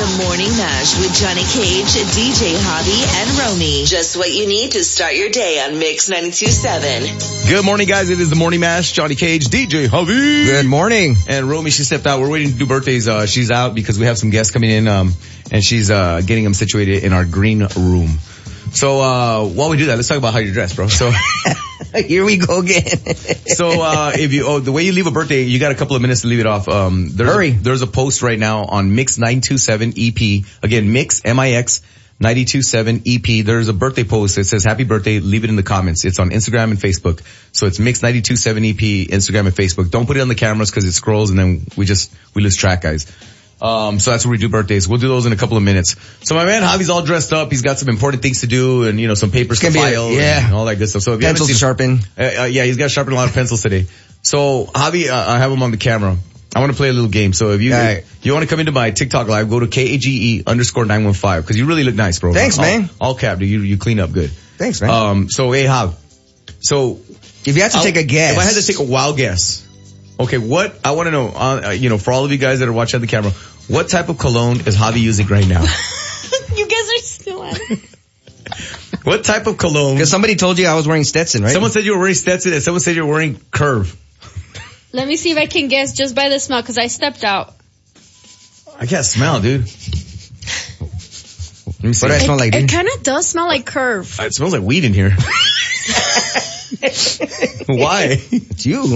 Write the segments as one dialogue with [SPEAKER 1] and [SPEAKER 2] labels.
[SPEAKER 1] The Morning Mash with Johnny Cage, DJ Hobby, and Romy. Just what you need to start your day on Mix 92.7.
[SPEAKER 2] Good morning, guys. It is the Morning Mash. Johnny Cage, DJ Hobby.
[SPEAKER 3] Good morning.
[SPEAKER 2] And Romy, she stepped out. We're waiting to do birthdays. She's out because we have some guests coming in, and she's getting them situated in our green room. So while we do that, let's talk about how you're dressed, bro. So
[SPEAKER 3] here we go again.
[SPEAKER 2] So if you the way you leave a birthday, you got a couple of minutes to leave it off.
[SPEAKER 3] Hurry.
[SPEAKER 2] There's a post right now on Mix 927 EP. Again, Mix MIX 927 EP. There's a birthday post that says happy birthday. Leave it in the comments. It's on Instagram and Facebook. So it's Mix 927 EP, Instagram and Facebook. Don't put it on the cameras because it scrolls and then we lose track, guys. So that's where we do birthdays. We'll do those in a couple of minutes. So my man Javi's all dressed up. He's got some important things to do and, some papers to file and all that good stuff. So if you
[SPEAKER 3] pencils to sharpen.
[SPEAKER 2] Yeah, he's got to sharpen a lot of pencils today. So Javi, I have him on the camera. I want to play a little game. So if you want to come into my TikTok live, go to KAGE_915 because you really look nice, bro.
[SPEAKER 3] Thanks, man.
[SPEAKER 2] All cap, dude. You clean up good.
[SPEAKER 3] Thanks, man.
[SPEAKER 2] So hey, Jav. So
[SPEAKER 3] if you had to take a guess.
[SPEAKER 2] If I had to take a wild guess. Okay, what I want to know, for all of you guys that are watching on the camera, what type of cologne is Javi using right now?
[SPEAKER 4] You guys are still at it.
[SPEAKER 2] What type of cologne?
[SPEAKER 3] Because somebody told you I was wearing Stetson, right?
[SPEAKER 2] Someone said you were wearing Stetson and someone said you were wearing Curve.
[SPEAKER 4] Let me see if I can guess just by the smell because I stepped out.
[SPEAKER 2] I can't smell, dude. Let me see.
[SPEAKER 3] What do I smell like, dude?
[SPEAKER 4] It kind of does smell like Curve.
[SPEAKER 2] It smells like weed in here. Why?
[SPEAKER 3] It's you.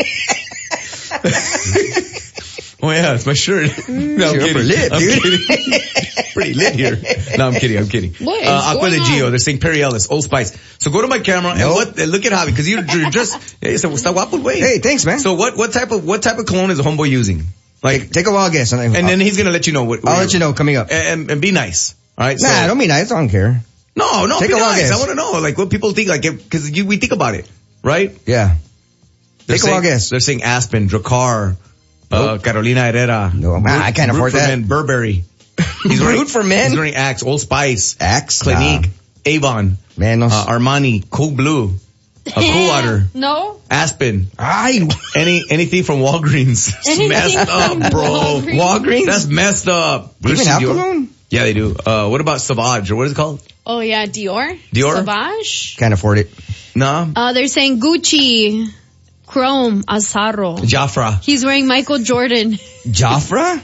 [SPEAKER 2] Oh yeah, it's my shirt. No, I'm kidding.
[SPEAKER 3] Lit,
[SPEAKER 2] I'm
[SPEAKER 3] dude.
[SPEAKER 2] kidding. Pretty lit here. No, I'm kidding.
[SPEAKER 4] What is
[SPEAKER 2] Aqua de
[SPEAKER 4] going
[SPEAKER 2] Gio,
[SPEAKER 4] on?
[SPEAKER 2] they're saying Perry Ellis, Old Spice. So go to my camera and look at Javi, because you're just, está guapo, güey.
[SPEAKER 3] Hey, thanks, man.
[SPEAKER 2] So what type of cologne is a homeboy using? Like,
[SPEAKER 3] take a wild guess.
[SPEAKER 2] And then he's gonna let you know
[SPEAKER 3] I'll let you know coming up.
[SPEAKER 2] And be nice. Alright?
[SPEAKER 3] Nah, don't be nice. I don't care.
[SPEAKER 2] No,
[SPEAKER 3] take
[SPEAKER 2] be
[SPEAKER 3] a wild
[SPEAKER 2] nice.
[SPEAKER 3] guess.
[SPEAKER 2] I wanna know, like, what people think, like, cause we think about it. Right?
[SPEAKER 3] Yeah.
[SPEAKER 2] Take
[SPEAKER 3] a wild guess.
[SPEAKER 2] They're saying Aspen, Dracar, Carolina Herrera.
[SPEAKER 3] No, I can't afford that.
[SPEAKER 2] Men, Burberry. He's
[SPEAKER 3] Root for men?
[SPEAKER 2] He's wearing Axe, Old Spice,
[SPEAKER 3] Axe,
[SPEAKER 2] Clinique, Avon,
[SPEAKER 3] man,
[SPEAKER 2] Armani, Coke Blue, Cool Water,
[SPEAKER 4] No.
[SPEAKER 2] Aspen. Anything from Walgreens.
[SPEAKER 4] Anything
[SPEAKER 2] Messed up,
[SPEAKER 4] from
[SPEAKER 2] bro.
[SPEAKER 3] Walgreens?
[SPEAKER 2] That's messed up.
[SPEAKER 3] Do you even have cologne?
[SPEAKER 2] Yeah, they do. What about Sauvage, or what is it called?
[SPEAKER 4] Oh yeah, Dior. Sauvage.
[SPEAKER 2] Can't afford it. No.
[SPEAKER 4] They're saying Gucci, Chrome, Azaro.
[SPEAKER 2] Jafra.
[SPEAKER 4] He's wearing Michael Jordan.
[SPEAKER 3] Jafra?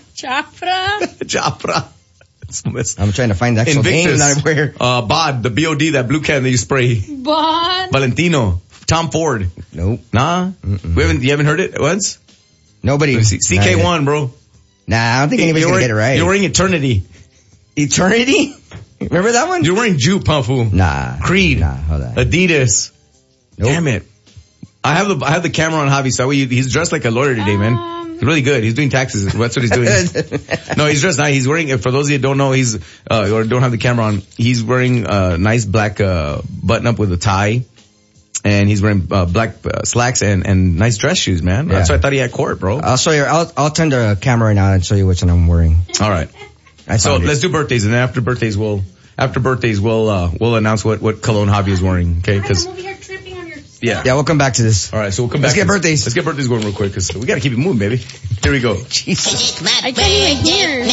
[SPEAKER 4] Jafra.
[SPEAKER 3] I'm trying to find the actual name that I wear.
[SPEAKER 2] Bod, the BOD, that blue can that you spray.
[SPEAKER 4] Bod.
[SPEAKER 2] Valentino. Tom Ford.
[SPEAKER 3] Nope.
[SPEAKER 2] Nah? You haven't heard it once?
[SPEAKER 3] Nobody.
[SPEAKER 2] CK1, bro.
[SPEAKER 3] Nah, I don't think anybody's gonna get it right.
[SPEAKER 2] You're wearing Eternity.
[SPEAKER 3] Eternity? Remember that one?
[SPEAKER 2] You're wearing Jupe, Pamfu.
[SPEAKER 3] Nah.
[SPEAKER 2] Creed.
[SPEAKER 3] Nah, hold on.
[SPEAKER 2] Adidas.
[SPEAKER 3] Nope.
[SPEAKER 2] Damn it. I have the camera on Javi, so he's dressed like a lawyer today, man. He's really good. He's doing taxes. That's what he's doing. No, he's dressed nice. He's wearing, for those of you who don't know, or don't have the camera on, he's wearing a nice black, button up with a tie. And he's wearing, black, slacks and nice dress shoes, man. Yeah. That's why I thought he had court, bro.
[SPEAKER 3] I'll show you, I'll turn the camera right now and show you which one I'm wearing.
[SPEAKER 2] Alright. So let's do birthdays, and then after birthdays we'll announce what cologne Javi is wearing, okay? Cause, yeah,
[SPEAKER 3] we'll come back to this.
[SPEAKER 2] Alright, so we'll come back. Let's get birthdays going real quick, cause we gotta keep it moving, baby. Here we go.
[SPEAKER 3] Jesus.
[SPEAKER 4] I can't even hear.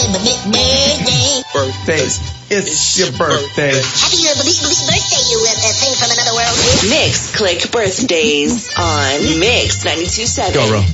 [SPEAKER 2] Birthdays. It's your birthday.
[SPEAKER 5] Happy birthday, you thing from another world.
[SPEAKER 1] Mix Click Birthdays on Mix 92.7.
[SPEAKER 2] Go, bro.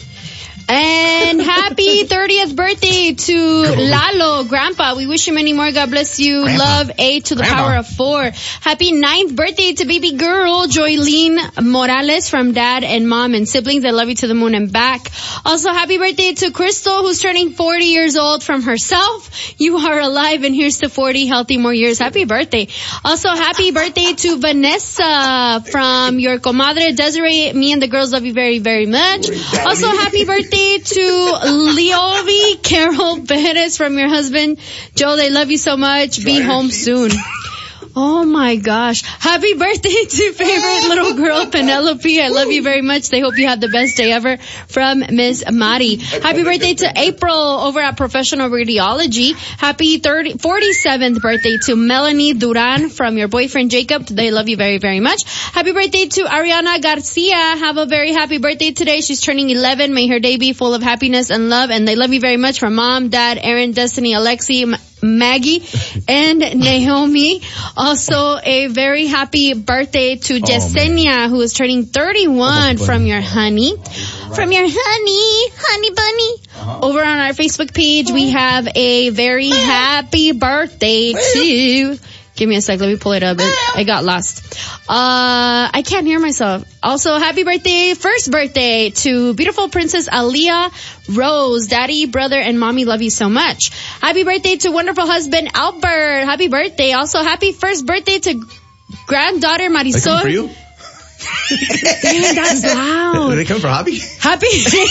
[SPEAKER 4] And happy 30th birthday to Lalo, Grandpa. We wish you many more. God bless you.
[SPEAKER 2] Grandpa.
[SPEAKER 4] Love, A to the power of 4. Happy 9th birthday to baby girl, Joylene Morales, from dad and mom and siblings. I love you to the moon and back. Also, happy birthday to Crystal, who's turning 40 years old, from herself. You are alive, and here's to 40 healthy more years. Happy birthday. Also, happy birthday to Vanessa from your comadre Desiree. Me and the girls love you very, very much. Also, happy birthday to Leovi Carol Perez from your husband Joe. They love you so much. Be home soon. Oh my gosh. Happy birthday to favorite little girl, Penelope. I love you very much. They hope you have the best day ever from Miss Mari. Happy birthday to April over at Professional Radiology. Happy 47th birthday to Melanie Duran from your boyfriend Jacob. They love you very, very much. Happy birthday to Ariana Garcia. Have a very happy birthday today. She's turning 11. May her day be full of happiness and love. And they love you very much from Mom, Dad, Aaron, Destiny, Alexi, Maggie, and Naomi. Also, a very happy birthday to Yesenia, who is turning 31 from your honey. From your honey bunny. Over on our Facebook page, we have a very happy birthday to... Give me a sec. Let me pull it up. I got lost. I can't hear myself. Also, happy birthday, first birthday to beautiful Princess Aaliyah Rose. Daddy, brother, and mommy love you so much. Happy birthday to wonderful husband Albert. Happy birthday. Also, happy first birthday to granddaughter Marisol.
[SPEAKER 2] They come for you?
[SPEAKER 4] Damn, that's loud.
[SPEAKER 2] Did they come for Hobby?
[SPEAKER 4] Happy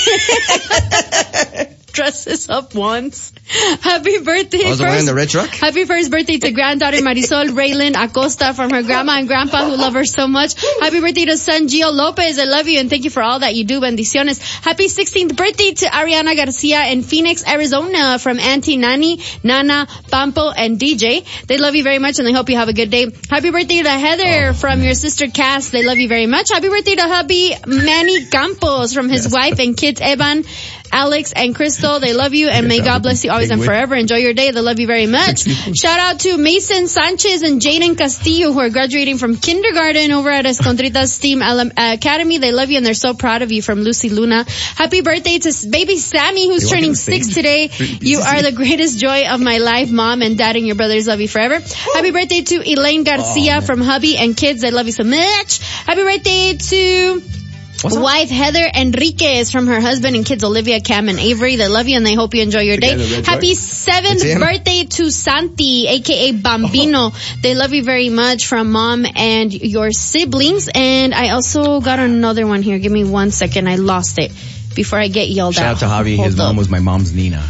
[SPEAKER 4] dresses up once. Happy birthday.
[SPEAKER 3] Was the one in the red truck?
[SPEAKER 4] Happy first birthday to granddaughter Marisol Raylan Acosta from her grandma and grandpa who love her so much. Happy birthday to son Gio Lopez. I love you and thank you for all that you do. Bendiciones. Happy 16th birthday to Ariana Garcia in Phoenix, Arizona from Auntie Nani, Nana, Pampo, and DJ. They love you very much and they hope you have a good day. Happy birthday to Heather from your sister Cass. They love you very much. Happy birthday to hubby Manny Campos from his wife and kids Evan, Alex, and Crystal. They love you and may God bless you always and forever. Enjoy your day. They love you very much. Shout out to Mason Sanchez and Jaden Castillo who are graduating from kindergarten over at Escondritas STEAM Academy. They love you and they're so proud of you from Lucy Luna. Happy birthday to baby Sammy who's turning 6 today. You are the greatest joy of my life. Mom and dad and your brothers love you forever. Happy birthday to Elaine Garcia from hubby and kids. They love you so much. Happy birthday to wife Heather Enriquez from her husband and kids Olivia, Cam, and Avery. They love you and they hope you enjoy your day. Happy 7th birthday to Santi, aka Bambino. They love you very much from mom and your siblings. And I also got another one here. Give me 1 second. I lost it before I get yelled
[SPEAKER 2] Shout
[SPEAKER 4] out.
[SPEAKER 2] out to Javi. His mom was my mom's Nina.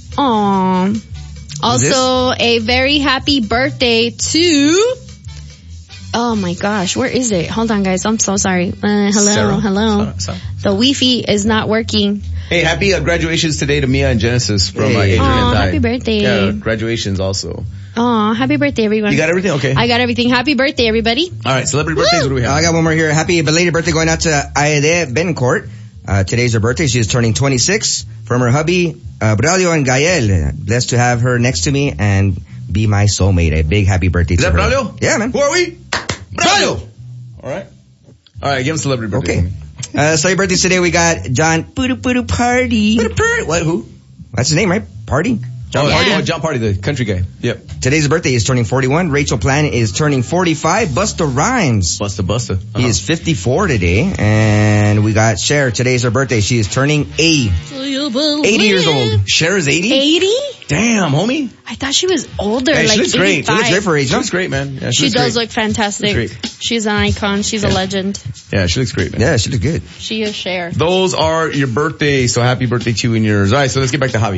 [SPEAKER 4] Aww. Also, a very happy birthday to... Oh my gosh, where is it? Hold on, guys. I'm so sorry. Hello. Sarah. The Wi-Fi is not working.
[SPEAKER 2] Hey, happy graduations today to Mia and Genesis from Adrian and Di.
[SPEAKER 4] Happy birthday.
[SPEAKER 2] Yeah, graduations also.
[SPEAKER 4] Oh, happy birthday, everyone.
[SPEAKER 2] You got everything? Okay.
[SPEAKER 4] I got everything. Happy birthday, everybody.
[SPEAKER 2] All right, celebrity birthdays, what do we have?
[SPEAKER 3] I got one more here. Happy belated birthday going out to Aide Bencourt. Today's her birthday. She is turning 26 from her hubby, Braulio and Gael. Blessed to have her next to me and be my soulmate. A big happy birthday to her.
[SPEAKER 2] Is that Braulio?
[SPEAKER 3] Yeah, man.
[SPEAKER 2] Who are we? Braulio! All right, give him celebrity birthday.
[SPEAKER 3] Okay. Celebrity birthdays today we got John Pudu Party.
[SPEAKER 2] What, who?
[SPEAKER 3] That's his name, right? Party?
[SPEAKER 2] John Party? Oh, John Party, the country guy. Yep.
[SPEAKER 3] Today's birthday is turning 41. Rachel Plan is turning 45. Busta Rhymes.
[SPEAKER 2] Busta.
[SPEAKER 3] He is 54 today. And we got Cher. Today's her birthday. She is turning 80 years old.
[SPEAKER 2] Cher is 80?
[SPEAKER 4] 80?
[SPEAKER 2] Damn, homie.
[SPEAKER 4] I thought she was older,
[SPEAKER 2] Hey,
[SPEAKER 4] like
[SPEAKER 2] she looks great.
[SPEAKER 4] 85.
[SPEAKER 3] She looks great for her age.
[SPEAKER 2] She looks great, man. Yeah,
[SPEAKER 4] She
[SPEAKER 2] looks
[SPEAKER 4] does
[SPEAKER 2] great.
[SPEAKER 4] look fantastic.
[SPEAKER 2] Great.
[SPEAKER 4] She's an icon. She's a legend.
[SPEAKER 2] Yeah, she looks great, man.
[SPEAKER 3] Yeah, she looks good.
[SPEAKER 4] She is Cher.
[SPEAKER 2] Those are your birthdays, so happy birthday to you and yours. All right, so let's get back to Javi.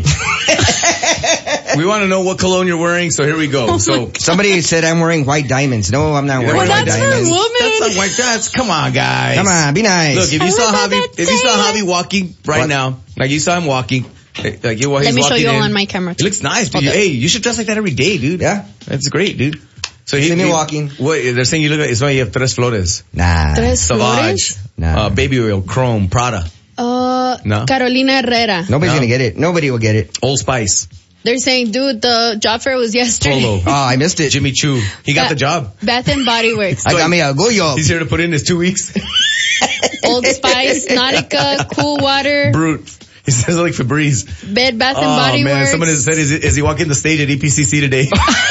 [SPEAKER 2] We want to know what cologne you're wearing, so here we go. So
[SPEAKER 3] Somebody said I'm wearing white diamonds. No, I'm not wearing
[SPEAKER 2] Well,
[SPEAKER 3] white
[SPEAKER 4] that's for
[SPEAKER 3] diamonds.
[SPEAKER 4] women.
[SPEAKER 2] that's not white. That's come on, guys.
[SPEAKER 3] Come on, be nice.
[SPEAKER 2] Look, if you saw Javi walking right
[SPEAKER 3] What?
[SPEAKER 2] now, like you saw him walking, like
[SPEAKER 4] Let
[SPEAKER 2] he's
[SPEAKER 4] me show
[SPEAKER 2] walking
[SPEAKER 4] you all
[SPEAKER 2] in,
[SPEAKER 4] on my camera.
[SPEAKER 2] It looks nice, dude.
[SPEAKER 4] Okay.
[SPEAKER 2] Hey, you should dress like that every day, dude.
[SPEAKER 3] Yeah?
[SPEAKER 2] That's great, dude. So
[SPEAKER 3] See me walking.
[SPEAKER 2] What they're saying, you look like it's why you have tres flores,
[SPEAKER 3] Nah.
[SPEAKER 4] Tres
[SPEAKER 2] Savage,
[SPEAKER 4] Flores?
[SPEAKER 3] Nah.
[SPEAKER 2] Baby oil, Chrome, Prada, No.
[SPEAKER 4] Carolina Herrera.
[SPEAKER 3] Nobody's
[SPEAKER 2] No.
[SPEAKER 3] gonna get it. Nobody will get it.
[SPEAKER 2] Old Spice,
[SPEAKER 4] They're saying, dude, the job fair was yesterday.
[SPEAKER 2] Polo,
[SPEAKER 3] Oh, I missed it.
[SPEAKER 2] Jimmy Choo. He got the job.
[SPEAKER 4] Bath and Body Works.
[SPEAKER 3] I got me a Goyo.
[SPEAKER 2] He's here to put in his 2 weeks.
[SPEAKER 4] Old Spice, Nautica, Cool Water,
[SPEAKER 2] Brute. He says like Febreze.
[SPEAKER 4] Bed Bath and Body
[SPEAKER 2] man,
[SPEAKER 4] Works.
[SPEAKER 2] someone has said, is he walking the stage at EPCC today?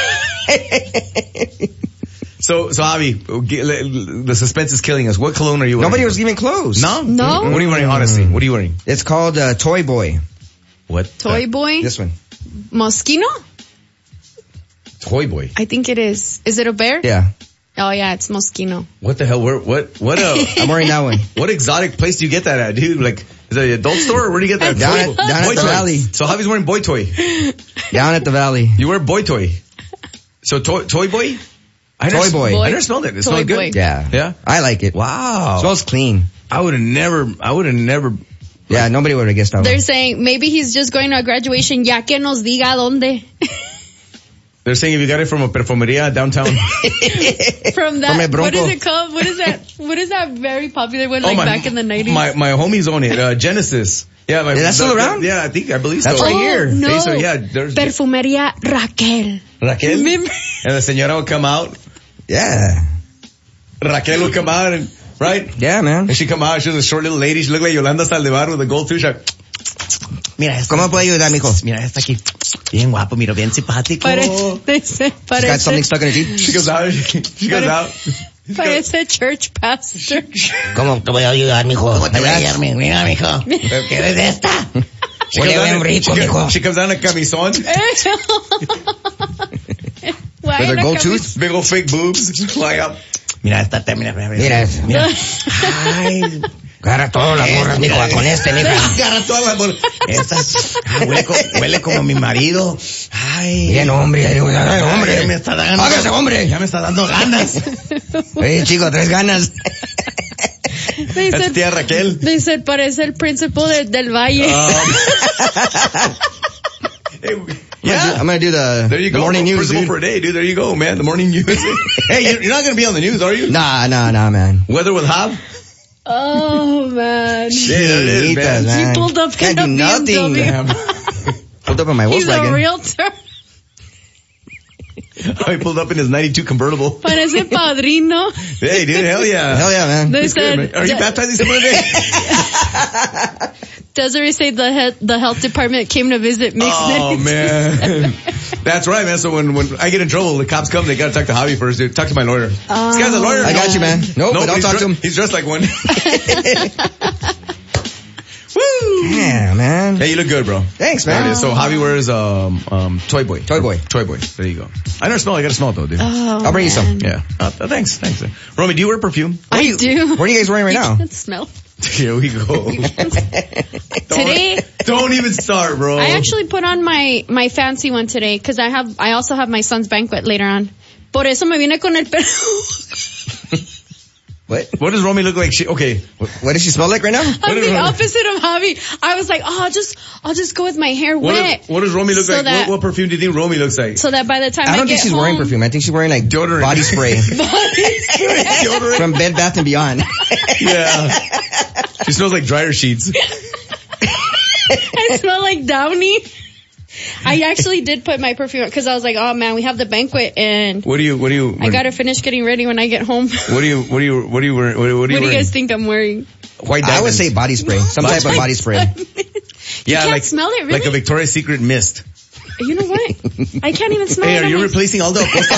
[SPEAKER 2] So Javi, the suspense is killing us. What cologne are you wearing?
[SPEAKER 3] Nobody was even close.
[SPEAKER 2] No?
[SPEAKER 4] No?
[SPEAKER 2] What are you wearing, honestly? What are you wearing?
[SPEAKER 3] It's called Toy Boy.
[SPEAKER 2] What?
[SPEAKER 4] Toy Boy?
[SPEAKER 3] This one.
[SPEAKER 4] Moschino?
[SPEAKER 2] Toy Boy.
[SPEAKER 4] I think it is. Is it a bear?
[SPEAKER 3] Yeah.
[SPEAKER 4] Oh yeah, it's Moschino.
[SPEAKER 2] What the hell?
[SPEAKER 3] I'm wearing that one.
[SPEAKER 2] What exotic place do you get that at, dude? Like, is it an adult store or where do you get that?
[SPEAKER 3] Down at
[SPEAKER 2] Boy
[SPEAKER 3] the
[SPEAKER 2] toy.
[SPEAKER 3] valley.
[SPEAKER 2] So Javi's wearing boy toy.
[SPEAKER 3] Down at the valley.
[SPEAKER 2] You wear boy toy. So toy boy?
[SPEAKER 3] Toy Boy.
[SPEAKER 2] I never smelled it. It
[SPEAKER 4] Toy
[SPEAKER 2] smelled
[SPEAKER 4] Boy.
[SPEAKER 2] good.
[SPEAKER 3] Yeah.
[SPEAKER 2] Yeah?
[SPEAKER 3] I like it.
[SPEAKER 2] Wow.
[SPEAKER 3] Smells clean.
[SPEAKER 2] I would have never.
[SPEAKER 3] Yeah, nobody would have guessed that
[SPEAKER 4] They're
[SPEAKER 3] one.
[SPEAKER 4] saying maybe he's just going to a graduation. Ya que nos diga dónde.
[SPEAKER 2] They're saying if you got it from a perfumeria downtown.
[SPEAKER 4] From that,
[SPEAKER 3] From el
[SPEAKER 4] what
[SPEAKER 3] Bronco.
[SPEAKER 4] is it called? What is that very popular one, like back in the 90s?
[SPEAKER 2] My homies own it. Genesis. Yeah,
[SPEAKER 3] Is that still around?
[SPEAKER 2] Yeah, I believe
[SPEAKER 3] That's
[SPEAKER 2] so.
[SPEAKER 3] right here.
[SPEAKER 4] No.
[SPEAKER 2] Hey, so yeah, there's
[SPEAKER 4] Perfumeria Raquel.
[SPEAKER 2] Raquel.
[SPEAKER 4] Remember?
[SPEAKER 2] And the señora would come out.
[SPEAKER 3] Yeah.
[SPEAKER 2] Raquel would come out and, right?
[SPEAKER 3] Yeah, man.
[SPEAKER 2] And she come out, she was a short little lady, she looked like Yolanda Saldivar with a gold tooth. Mira esta.
[SPEAKER 3] ¿Cómo puede ayudar, mijo?
[SPEAKER 2] Mira esta aquí. Bien guapo, mira, bien simpático.
[SPEAKER 3] She's got something stuck in her teeth.
[SPEAKER 2] She goes out. She goes out.
[SPEAKER 4] Parece church pastor.
[SPEAKER 3] ¿Cómo te voy a ayudar, mijo?
[SPEAKER 6] ¿Cómo te voy a ayudar, mira, mijo? ¿Quieres de esta?
[SPEAKER 2] She
[SPEAKER 6] Huele
[SPEAKER 2] comes
[SPEAKER 6] bien
[SPEAKER 2] out-
[SPEAKER 6] rico,
[SPEAKER 2] she
[SPEAKER 6] mijo.
[SPEAKER 2] comes- She comes down in a camisón,
[SPEAKER 4] Why
[SPEAKER 3] With her
[SPEAKER 4] in a
[SPEAKER 3] gold
[SPEAKER 4] cami-
[SPEAKER 3] tooth?
[SPEAKER 2] big old fake boobs, fly up.
[SPEAKER 6] Mira esta, mira.
[SPEAKER 3] Mira eso.
[SPEAKER 6] Ay, agarra todas las morras, mijo, con este, mijo.
[SPEAKER 2] Agarra todas las bolas.
[SPEAKER 6] Estas, huele como mi marido. Ay.
[SPEAKER 3] Bien, hombre. Ay, hombre.
[SPEAKER 6] Ya me está dando.
[SPEAKER 3] Hágase, hombre.
[SPEAKER 6] Ya me está dando ganas.
[SPEAKER 3] Oye, chico, tres ganas.
[SPEAKER 4] They
[SPEAKER 2] That's
[SPEAKER 4] said,
[SPEAKER 2] tía Raquel.
[SPEAKER 4] they said, parece el principal del Valle.
[SPEAKER 2] Yeah.
[SPEAKER 3] I'm gonna do the
[SPEAKER 2] There you go.
[SPEAKER 3] morning news,
[SPEAKER 2] Principal
[SPEAKER 3] dude.
[SPEAKER 2] for a day, dude. There you go, man. The morning news. Hey, you're not going to be on the news, are you?
[SPEAKER 3] Nah, man.
[SPEAKER 2] Weather with Hob?
[SPEAKER 4] Oh, man.
[SPEAKER 2] Yeah, there it is,
[SPEAKER 3] Chiquitas,
[SPEAKER 2] man.
[SPEAKER 4] He pulled up
[SPEAKER 3] Can't
[SPEAKER 4] in
[SPEAKER 3] do
[SPEAKER 4] a
[SPEAKER 3] nothing.
[SPEAKER 4] BMW.
[SPEAKER 3] Pulled up in my
[SPEAKER 4] He's a
[SPEAKER 3] Volkswagen.
[SPEAKER 4] realtor.
[SPEAKER 2] He pulled up in his 92 convertible.
[SPEAKER 4] Parece padrino.
[SPEAKER 2] Hey, dude, hell yeah.
[SPEAKER 3] Hell yeah, man.
[SPEAKER 4] They
[SPEAKER 2] Good,
[SPEAKER 4] said,
[SPEAKER 2] man. Are you baptizing someone today?
[SPEAKER 4] Desiree said the health department came to visit Mix
[SPEAKER 2] Oh,
[SPEAKER 4] 92.
[SPEAKER 2] man. That's right, man. So when I get in trouble, the cops come, they got to talk to Javi first, dude. Talk to my lawyer. This guy's a lawyer.
[SPEAKER 3] I got you, man. Nope, but I'll
[SPEAKER 2] he's
[SPEAKER 3] talk to him.
[SPEAKER 2] He's dressed like one. Woo!
[SPEAKER 3] Yeah, man.
[SPEAKER 2] Hey, you look good, bro.
[SPEAKER 3] Thanks,
[SPEAKER 2] There it
[SPEAKER 3] man.
[SPEAKER 2] is. So Javi wears Toy Boy.
[SPEAKER 3] Toy Boy.
[SPEAKER 2] Toy Boy. There you go. I never smell it. I gotta smell it though, dude.
[SPEAKER 4] Oh,
[SPEAKER 3] I'll bring you some.
[SPEAKER 4] man.
[SPEAKER 2] Yeah. Thanks. Romy, do you wear perfume?
[SPEAKER 4] I do.
[SPEAKER 3] What are you guys wearing right now?
[SPEAKER 4] You can smell.
[SPEAKER 2] Here we go.
[SPEAKER 4] Today,
[SPEAKER 2] Don't even start, bro.
[SPEAKER 4] I actually put on my fancy one today because I also have my son's banquet later on. Por eso me vine con el pelo.
[SPEAKER 3] What?
[SPEAKER 2] What does Romy look like? Okay.
[SPEAKER 3] What does she smell like right now?
[SPEAKER 4] I'm the opposite of Javi. I was like, I'll just go with my hair wet.
[SPEAKER 2] What does Romy look
[SPEAKER 4] So
[SPEAKER 2] like?
[SPEAKER 4] that-
[SPEAKER 2] What perfume do you think Romy looks like?
[SPEAKER 4] So that by the time
[SPEAKER 3] I don't think
[SPEAKER 4] get
[SPEAKER 3] she's
[SPEAKER 4] home,
[SPEAKER 3] wearing perfume. I think she's wearing like
[SPEAKER 2] Deodorant.
[SPEAKER 3] body spray
[SPEAKER 2] Deodorant?
[SPEAKER 3] from Bed Bath & Beyond.
[SPEAKER 2] Yeah. She smells like dryer sheets.
[SPEAKER 4] I smell like Downy. I actually did put my perfume because I was like, oh man, we have the banquet and
[SPEAKER 2] What do you?
[SPEAKER 4] I gotta finish getting ready when I get home.
[SPEAKER 2] What do you wearing? What do you
[SPEAKER 4] What do you guys think I'm wearing?
[SPEAKER 2] White
[SPEAKER 3] I
[SPEAKER 2] diamonds.
[SPEAKER 3] would say body spray. Some type of body spray.
[SPEAKER 2] Yeah,
[SPEAKER 4] can't
[SPEAKER 2] like
[SPEAKER 4] smell it, really?
[SPEAKER 2] like a Victoria's Secret mist.
[SPEAKER 4] You know what? I can't even smell
[SPEAKER 2] Hey,
[SPEAKER 4] it.
[SPEAKER 2] are
[SPEAKER 4] I'm
[SPEAKER 2] you
[SPEAKER 4] like,
[SPEAKER 2] replacing Aldo Acosta?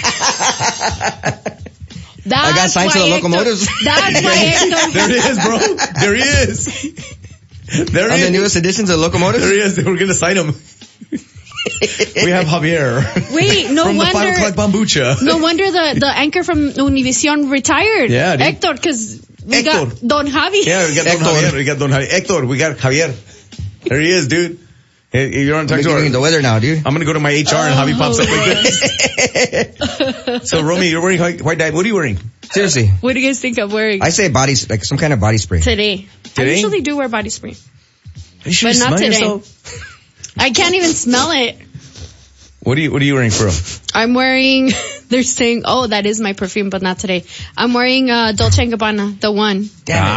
[SPEAKER 3] I got signed to the locomotives.
[SPEAKER 4] That's why Hector.
[SPEAKER 2] There he is, bro. There he is. There
[SPEAKER 3] On
[SPEAKER 2] he
[SPEAKER 3] the
[SPEAKER 2] is.
[SPEAKER 3] newest editions of locomotives.
[SPEAKER 2] There he is. We're gonna sign him. We have Javier.
[SPEAKER 4] Wait, no
[SPEAKER 2] From the 5
[SPEAKER 4] wonder.
[SPEAKER 2] o'clock Bambucha.
[SPEAKER 4] No wonder the anchor from Univision retired.
[SPEAKER 2] Yeah, dude.
[SPEAKER 4] Hector, because we
[SPEAKER 2] Hector.
[SPEAKER 4] got Don Javi.
[SPEAKER 2] Yeah, we got Don Javier. We got Don Javier. Hector, we got Javier. There he is, dude. Hey, you're on talk to
[SPEAKER 3] Looking at the
[SPEAKER 2] her.
[SPEAKER 3] weather now, dude.
[SPEAKER 2] I'm gonna go to my HR and Javi pops up like this. So, Romy, you're wearing white dye. What are you wearing?
[SPEAKER 3] Seriously.
[SPEAKER 4] What do you guys think I'm wearing
[SPEAKER 3] I say body, like some kind of body spray.
[SPEAKER 4] today? I
[SPEAKER 2] Today?
[SPEAKER 4] usually do wear body spray.
[SPEAKER 2] You should
[SPEAKER 4] But not
[SPEAKER 2] smell
[SPEAKER 4] today.
[SPEAKER 2] yourself.
[SPEAKER 4] I can't even smell it.
[SPEAKER 2] What are you wearing for real?
[SPEAKER 4] I'm wearing, they're saying, oh, that is my perfume, but not today. I'm wearing Dolce & Gabbana, the one.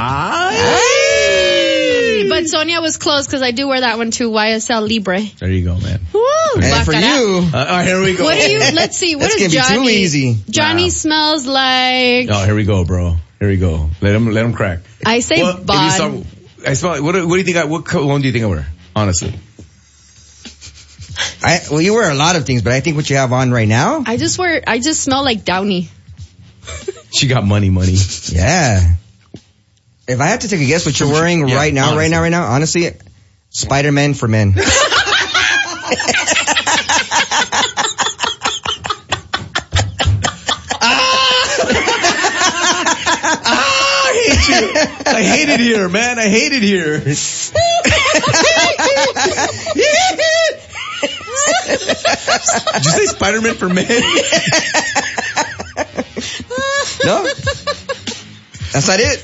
[SPEAKER 4] But Sonia was close because I do wear that one too, YSL Libre.
[SPEAKER 2] There you go, man.
[SPEAKER 4] Woo!
[SPEAKER 3] And for
[SPEAKER 4] Baccarat.
[SPEAKER 3] you,
[SPEAKER 2] Here we go.
[SPEAKER 4] What do you, let's see, what
[SPEAKER 3] That's
[SPEAKER 4] is
[SPEAKER 3] gonna be
[SPEAKER 4] Johnny?
[SPEAKER 3] too easy.
[SPEAKER 4] Johnny
[SPEAKER 2] Wow.
[SPEAKER 4] smells like,
[SPEAKER 2] Oh, here we go, bro. Here we go. Let him crack.
[SPEAKER 4] I say
[SPEAKER 2] Well, if you
[SPEAKER 4] Bod.
[SPEAKER 2] start- I smell. What do you think? What cologne do you think I wear? Honestly,
[SPEAKER 3] well, you wear a lot of things, but I think what you have on right now,
[SPEAKER 4] I just smell like Downy.
[SPEAKER 2] she got money.
[SPEAKER 3] yeah. If I had to take a guess what you're wearing
[SPEAKER 2] Yeah,
[SPEAKER 3] right now, honestly, Spider-Man for men.
[SPEAKER 2] I hate it here, man. I hate it here. Did you say Spider-Man for men?
[SPEAKER 3] No? That's not it?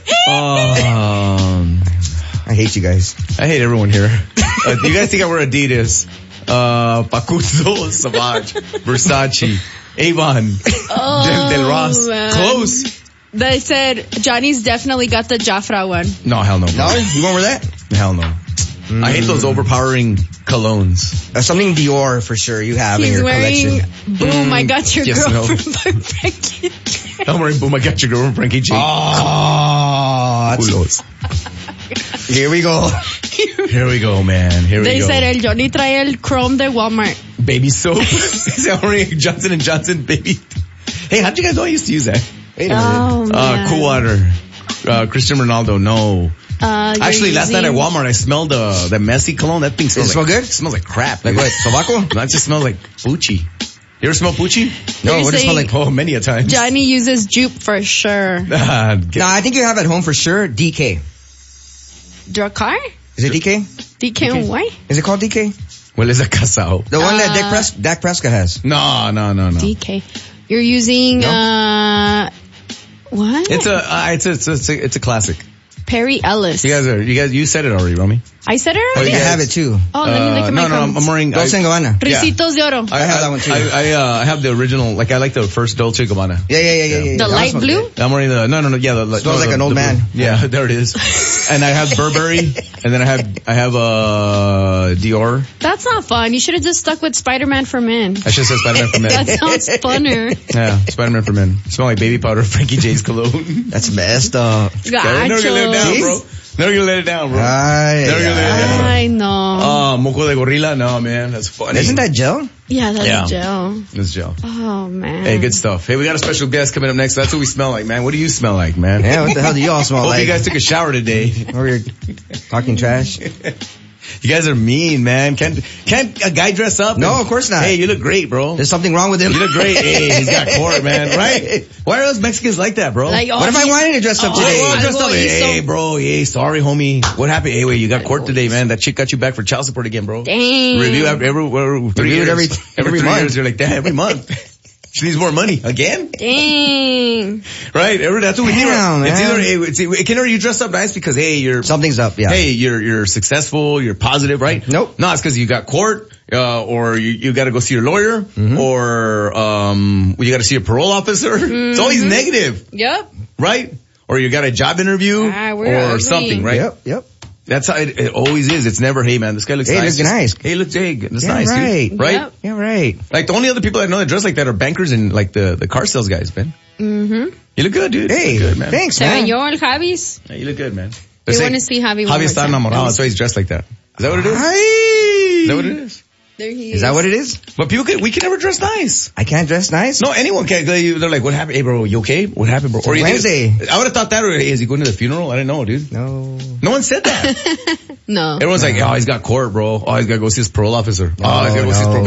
[SPEAKER 3] I hate you guys.
[SPEAKER 2] I hate everyone here. You guys think I wear Adidas, Pacuso, Savage, Versace, Avon, Del Ross.
[SPEAKER 4] man.
[SPEAKER 2] Close.
[SPEAKER 4] They said Johnny's definitely got the Jafra one.
[SPEAKER 2] No, hell no.
[SPEAKER 3] No?
[SPEAKER 2] Bro.
[SPEAKER 3] You won't wear that?
[SPEAKER 2] Hell no. I hate those overpowering colognes.
[SPEAKER 3] Something Dior for sure you have in
[SPEAKER 4] He's
[SPEAKER 3] your
[SPEAKER 4] wearing
[SPEAKER 3] collection.
[SPEAKER 4] Boom, I Got Your
[SPEAKER 2] yes, no.
[SPEAKER 4] Girlfriend by Frankie J.
[SPEAKER 2] I'm wearing Boom, I Got Your Girl from Frankie J.
[SPEAKER 3] Oh,
[SPEAKER 2] Culos.
[SPEAKER 3] here we go.
[SPEAKER 2] Here we go, man. Here we
[SPEAKER 4] They
[SPEAKER 2] go.
[SPEAKER 4] said el Johnny trae el Chrome de Walmart.
[SPEAKER 2] Baby soap. I'm wearing Johnson & Johnson baby. Hey, how'd you guys know I used to use that?
[SPEAKER 3] Wait a minute.
[SPEAKER 4] Oh, man.
[SPEAKER 2] Cool Water. Cristiano Ronaldo, no. Actually, last night at Walmart, I smelled the messy cologne. That thing smells
[SPEAKER 3] Does it smell good?
[SPEAKER 2] It smells like crap.
[SPEAKER 3] Like
[SPEAKER 2] dude.
[SPEAKER 3] what? Sobaco?
[SPEAKER 2] No, it just smells like Pucci. You ever smell Pucci?
[SPEAKER 3] No,
[SPEAKER 4] You're
[SPEAKER 3] what does it smell
[SPEAKER 4] saying-
[SPEAKER 3] like?
[SPEAKER 2] Oh, many a time.
[SPEAKER 4] Johnny uses Jupe for sure.
[SPEAKER 3] No, I think you have at home for sure DK.
[SPEAKER 4] Dracar?
[SPEAKER 3] Is it DK?
[SPEAKER 4] DK why?
[SPEAKER 3] Is it called DK?
[SPEAKER 2] Well, it's a casao.
[SPEAKER 3] The one that Dak Prescott has.
[SPEAKER 2] No.
[SPEAKER 4] DK. You're using, what?
[SPEAKER 2] It's a classic.
[SPEAKER 4] Perry Ellis.
[SPEAKER 2] You said it already, Romy.
[SPEAKER 4] I said it
[SPEAKER 3] Oh,
[SPEAKER 4] already?
[SPEAKER 3] you have it too.
[SPEAKER 4] Oh, let me look at my comments.
[SPEAKER 2] I'm wearing.
[SPEAKER 3] Dolce & Gabbana.
[SPEAKER 2] Yeah.
[SPEAKER 4] Ricitos de Oro.
[SPEAKER 3] I have that one too.
[SPEAKER 2] I have the original. Like I like the first Dolce & Gabbana.
[SPEAKER 3] Yeah.
[SPEAKER 4] The
[SPEAKER 3] That
[SPEAKER 4] light
[SPEAKER 3] smells
[SPEAKER 4] blue?
[SPEAKER 3] good.
[SPEAKER 2] I'm wearing the yeah.
[SPEAKER 3] Smells like an old man.
[SPEAKER 2] Yeah, there it is. And I have Burberry, and then I have Dior.
[SPEAKER 4] That's not fun. You should have just stuck with Spider-Man for Men.
[SPEAKER 2] I should have said Spider-Man for Men.
[SPEAKER 4] That sounds funner.
[SPEAKER 2] Yeah, Spider-Man for Men. Smell like baby powder, Frankie J's cologne.
[SPEAKER 3] That's messed up.
[SPEAKER 2] Never gonna let it down, bro. Never gonna let it down, bro. Never gonna let it down.
[SPEAKER 4] I know.
[SPEAKER 2] Moco de gorilla. No, man, that's funny.
[SPEAKER 3] Isn't that gel?
[SPEAKER 4] Yeah, that's
[SPEAKER 2] Yeah.
[SPEAKER 4] gel.
[SPEAKER 2] That's gel.
[SPEAKER 4] Oh, man.
[SPEAKER 2] Hey, good stuff. Hey, we got a special guest coming up next. That's what we smell like, man. What do you smell like, man?
[SPEAKER 3] Yeah, what the hell do you all smell
[SPEAKER 2] Hope
[SPEAKER 3] like?
[SPEAKER 2] you guys took a shower today.
[SPEAKER 3] Or you're talking trash?
[SPEAKER 2] You guys are mean, man. Can't a guy dress up?
[SPEAKER 3] No, of course not.
[SPEAKER 2] Hey, you look great, bro.
[SPEAKER 3] There's something wrong with him.
[SPEAKER 2] You look great. Hey, he's got court, man. Right? Why are those Mexicans like that, bro?
[SPEAKER 4] Like,
[SPEAKER 3] What if I wanted to dress up today?
[SPEAKER 2] Well, dressed up.
[SPEAKER 4] algo
[SPEAKER 2] Hey,
[SPEAKER 4] hizo.
[SPEAKER 2] bro. Hey, sorry, homie. What happened? Hey, wait, you got court today, man. That chick got you back for child support again, bro.
[SPEAKER 4] Dang.
[SPEAKER 2] Review every 3
[SPEAKER 3] Review it
[SPEAKER 2] years.
[SPEAKER 3] every
[SPEAKER 2] 3
[SPEAKER 3] month.
[SPEAKER 2] years. You're like, damn, every month. She needs more money again,
[SPEAKER 4] Dang.
[SPEAKER 2] right? That's what we think.
[SPEAKER 3] Damn,
[SPEAKER 2] It's
[SPEAKER 3] man.
[SPEAKER 2] it can either you dress up nice because hey, you're
[SPEAKER 3] Something's up, yeah.
[SPEAKER 2] hey, you're successful, you're positive, right?
[SPEAKER 3] Nope.
[SPEAKER 2] No, it's because you got court, or you got to go see your lawyer, or you got to see a parole officer. It's always negative,
[SPEAKER 4] Yep.
[SPEAKER 2] right? Or you got a job interview,
[SPEAKER 4] we're
[SPEAKER 2] or
[SPEAKER 4] ugly.
[SPEAKER 2] something, right?
[SPEAKER 3] Yep.
[SPEAKER 2] That's how it always is. It's never, hey man, this guy looks
[SPEAKER 3] Hey,
[SPEAKER 2] nice.
[SPEAKER 3] looks nice.
[SPEAKER 2] Hey, looks that's
[SPEAKER 3] Yeah,
[SPEAKER 2] nice,
[SPEAKER 3] right.
[SPEAKER 2] dude. Right?
[SPEAKER 4] Yep.
[SPEAKER 3] Yeah, right.
[SPEAKER 2] Like the only other people I know that dress like that are bankers and like the car sales guys, man.
[SPEAKER 4] Mm-hmm.
[SPEAKER 2] You look good, dude.
[SPEAKER 3] Hey,
[SPEAKER 2] you look good, man.
[SPEAKER 3] thanks,
[SPEAKER 4] Se
[SPEAKER 3] man.
[SPEAKER 4] bañó el Javis.
[SPEAKER 2] Yeah, you look good, man.
[SPEAKER 4] We want to see Javi one
[SPEAKER 2] Javi
[SPEAKER 4] more
[SPEAKER 2] está
[SPEAKER 4] time.
[SPEAKER 2] enamorado. That's why he's dressed like that. Is that what it is? Is
[SPEAKER 3] Hi.
[SPEAKER 2] that what it is?
[SPEAKER 4] There he
[SPEAKER 3] Is that what it is?
[SPEAKER 2] But we can never dress nice.
[SPEAKER 3] I can't dress nice?
[SPEAKER 2] No, anyone can. They're like, what happened? Hey, bro, you okay? What happened, bro? Or you think-
[SPEAKER 3] Wednesday.
[SPEAKER 2] I would have thought that. Or, hey, is he going to the funeral? I didn't know, dude.
[SPEAKER 3] No.
[SPEAKER 2] No one said that.
[SPEAKER 4] No.
[SPEAKER 2] Everyone's like, oh, he's got court, bro. Oh, he's got to go see his parole officer. Oh, he's got to go see his
[SPEAKER 3] no.